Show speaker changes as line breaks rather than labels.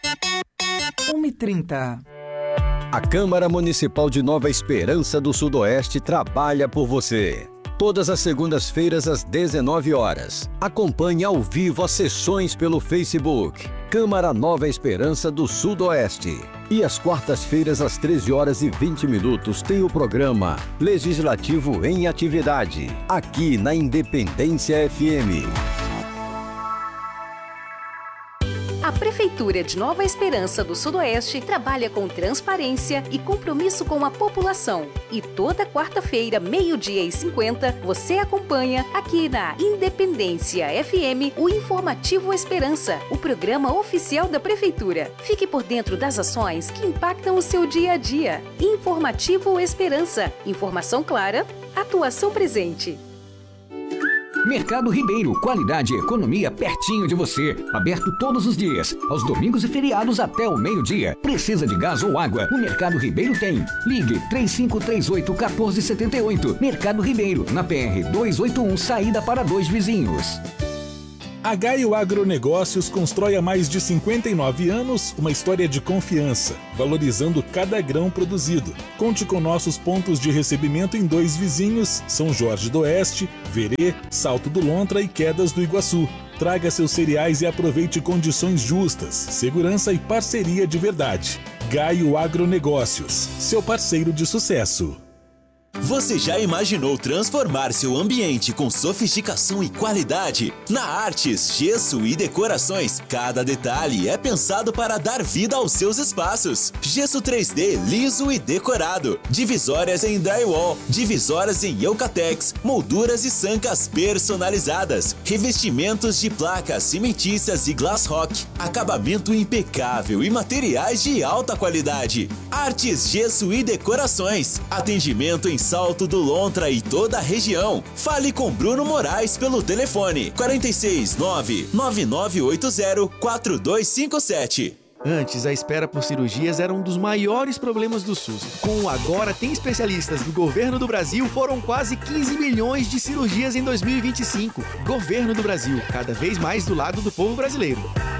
1h30.
A Câmara Municipal de Nova Esperança do Sudoeste trabalha por você. Todas as segundas-feiras às 19 horas. Acompanhe ao vivo as sessões pelo Facebook. Câmara Nova Esperança do Sudoeste. E às quartas-feiras às 13 horas e 20 minutos tem o programa Legislativo em Atividade, aqui na Independência FM.
A Prefeitura de Nova Esperança do Sudoeste trabalha com transparência e compromisso com a população. E toda quarta-feira, 12h50, você acompanha aqui na Independência FM o Informativo Esperança, o programa oficial da Prefeitura. Fique por dentro das ações que impactam o seu dia a dia. Informativo Esperança. Informação clara, atuação presente.
Mercado Ribeiro, qualidade e economia pertinho de você. Aberto todos os dias, aos domingos e feriados até o meio-dia. Precisa de gás ou água? O Mercado Ribeiro tem. Ligue 3538-1478. Mercado Ribeiro, na PR 281, saída para 2 Vizinhos.
A Gaio Agronegócios constrói há mais de 59 anos uma história de confiança, valorizando cada grão produzido. Conte com nossos pontos de recebimento em 2 Vizinhos, São Jorge do Oeste, Verê, Salto do Lontra e Quedas do Iguaçu. Traga seus cereais e aproveite condições justas, segurança e parceria de verdade. Gaio Agronegócios, seu parceiro de sucesso.
Você já imaginou transformar seu ambiente com sofisticação e qualidade? Na Artes, Gesso e Decorações, cada detalhe é pensado para dar vida aos seus espaços. Gesso 3D liso e decorado, divisórias em drywall, divisórias em Eucatex, molduras e sancas personalizadas, revestimentos de placas cimentícias e glass rock, acabamento impecável e materiais de alta qualidade. Artes, Gesso e Decorações, atendimento em Salto do Lontra e toda a região. Fale com Bruno Moraes pelo telefone 469-9980-4257.
Antes, a espera por cirurgias era um dos maiores problemas do SUS. Com o Agora Tem Especialistas do Governo do Brasil, foram quase 15 milhões de cirurgias em 2025. Governo do Brasil, cada vez mais do lado do povo brasileiro.